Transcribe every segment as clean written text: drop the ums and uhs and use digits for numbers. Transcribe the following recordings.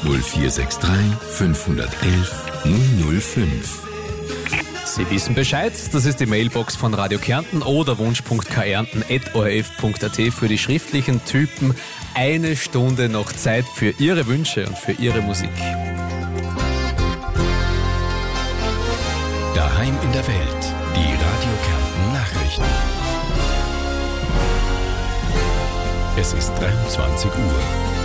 0463 511 005. Sie wissen Bescheid, das ist die Mailbox von Radio Kärnten oder wunsch.kärnten@orf.at für die schriftlichen Typen. 1 Stunde noch Zeit für Ihre Wünsche und für Ihre Musik. Daheim in der Welt, die Radio Kärnten Nachrichten. Es ist 23 Uhr.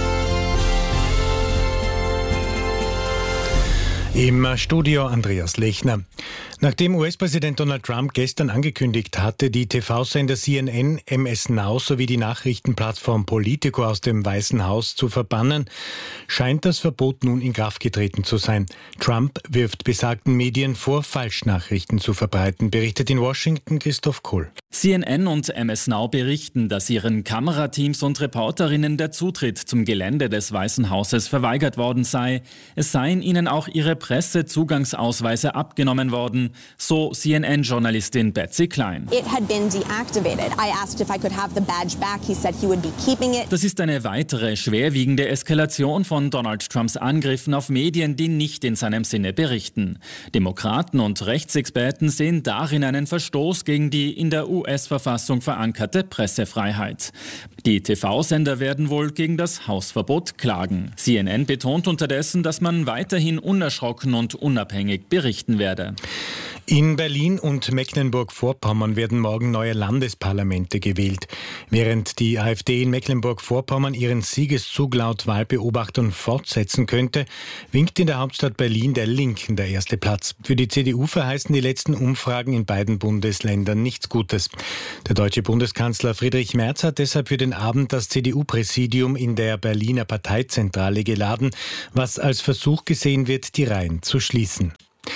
Im Studio Andreas Lechner. Nachdem US-Präsident Donald Trump gestern angekündigt hatte, die TV-Sender CNN, MS Now sowie die Nachrichtenplattform Politico aus dem Weißen Haus zu verbannen, scheint das Verbot nun in Kraft getreten zu sein. Trump wirft besagten Medien vor, Falschnachrichten zu verbreiten, berichtet in Washington Christoph Kohl. CNN und MS Now berichten, dass ihren Kamerateams und Reporterinnen der Zutritt zum Gelände des Weißen Hauses verweigert worden sei. Es seien ihnen auch ihre Pressezugangsausweise abgenommen worden, so CNN-Journalistin Betsy Klein. It had been deactivated. I asked if I could have the badge back. He said he would be keeping it. Das ist eine weitere schwerwiegende Eskalation von Donald Trumps Angriffen auf Medien, die nicht in seinem Sinne berichten. Demokraten und Rechtsexperten sehen darin einen Verstoß gegen die in der US-Verfassung verankerte Pressefreiheit. Die TV-Sender werden wohl gegen das Hausverbot klagen. CNN betont unterdessen, dass man weiterhin unerschrocken und unabhängig berichten werde. In Berlin und Mecklenburg-Vorpommern werden morgen neue Landesparlamente gewählt. Während die AfD in Mecklenburg-Vorpommern ihren Siegeszug laut Wahlbeobachtern fortsetzen könnte, winkt in der Hauptstadt Berlin der Linken der erste Platz. Für die CDU verheißen die letzten Umfragen in beiden Bundesländern nichts Gutes. Der deutsche Bundeskanzler Friedrich Merz hat deshalb für den Abend das CDU-Präsidium in der Berliner Parteizentrale geladen, was als Versuch gesehen wird, die Reihen zu schließen.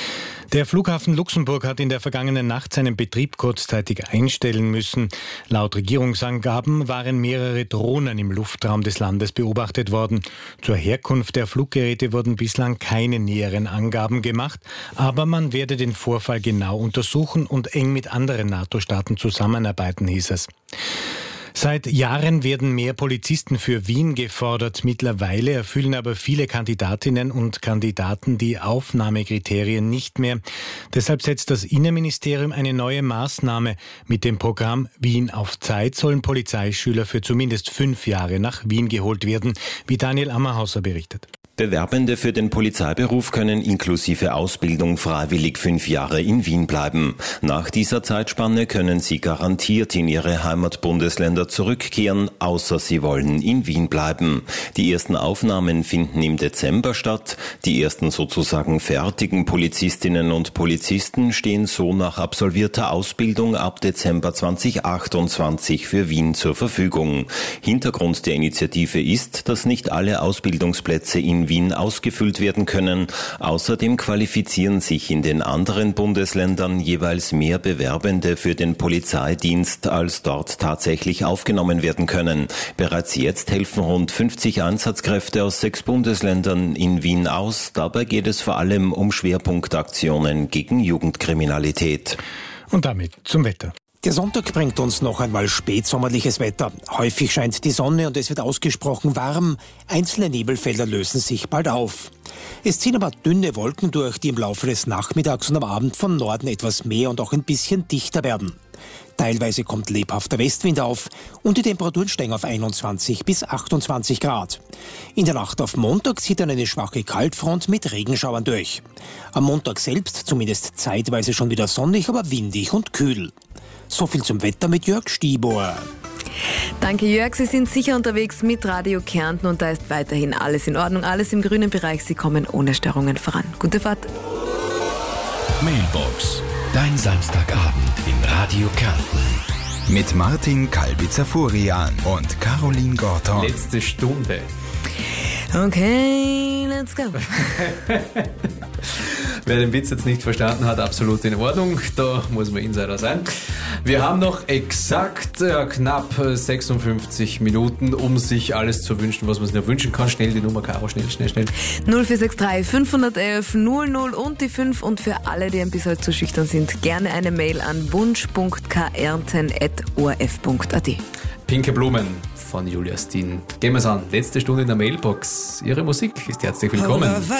Der Flughafen Luxemburg hat in der vergangenen Nacht seinen Betrieb kurzzeitig einstellen müssen. Laut Regierungsangaben waren mehrere Drohnen im Luftraum des Landes beobachtet worden. Zur Herkunft der Fluggeräte wurden bislang keine näheren Angaben gemacht, aber man werde den Vorfall genau untersuchen und eng mit anderen NATO-Staaten zusammenarbeiten, hieß es. Seit Jahren werden mehr Polizisten für Wien gefordert. Mittlerweile erfüllen aber viele Kandidatinnen und Kandidaten die Aufnahmekriterien nicht mehr. Deshalb setzt das Innenministerium eine neue Maßnahme. Mit dem Programm Wien auf Zeit sollen Polizeischüler für zumindest 5 Jahre nach Wien geholt werden, wie Daniel Ammerhauser berichtet. Bewerbende für den Polizeiberuf können inklusive Ausbildung freiwillig 5 Jahre in Wien bleiben. Nach dieser Zeitspanne können sie garantiert in ihre Heimatbundesländer zurückkehren, außer sie wollen in Wien bleiben. Die ersten Aufnahmen finden im Dezember statt. Die ersten sozusagen fertigen Polizistinnen und Polizisten stehen so nach absolvierter Ausbildung ab Dezember 2028 für Wien zur Verfügung. Hintergrund der Initiative ist, dass nicht alle Ausbildungsplätze in Wien ausgefüllt werden können. Außerdem qualifizieren sich in den anderen Bundesländern jeweils mehr Bewerbende für den Polizeidienst, als dort tatsächlich aufgenommen werden können. Bereits jetzt helfen rund 50 Einsatzkräfte aus 6 Bundesländern in Wien aus. Dabei geht es vor allem um Schwerpunktaktionen gegen Jugendkriminalität. Und damit zum Wetter. Der Sonntag bringt uns noch einmal spätsommerliches Wetter. Häufig scheint die Sonne und es wird ausgesprochen warm. Einzelne Nebelfelder lösen sich bald auf. Es ziehen aber dünne Wolken durch, die im Laufe des Nachmittags und am Abend von Norden etwas mehr und auch ein bisschen dichter werden. Teilweise kommt lebhafter Westwind auf und die Temperaturen steigen auf 21 bis 28 Grad. In der Nacht auf Montag zieht dann eine schwache Kaltfront mit Regenschauern durch. Am Montag selbst zumindest zeitweise schon wieder sonnig, aber windig und kühl. So viel zum Wetter mit Jörg Stieber. Danke Jörg, Sie sind sicher unterwegs mit Radio Kärnten und da ist weiterhin alles in Ordnung, alles im grünen Bereich. Sie kommen ohne Störungen voran. Gute Fahrt. Mailbox, dein Samstagabend in Radio Kärnten. Mit Martin Kalbitzer-Furian und Caroline Gorton. Letzte Stunde. Okay, let's go. Wer den Witz jetzt nicht verstanden hat, absolut in Ordnung. Da muss man Insider sein. Wir haben noch exakt knapp 56 Minuten, um sich alles zu wünschen, was man sich noch wünschen kann. Schnell die Nummer, Caro, schnell. 0463 511 00 und die 5. Und für alle, die ein bisschen zu schüchtern sind, gerne eine Mail an wunsch.kärnten@orf.at. Pinke Blumen von Julia Steen. Gehen wir es an. Letzte Stunde in der Mailbox. Ihre Musik ist herzlich willkommen.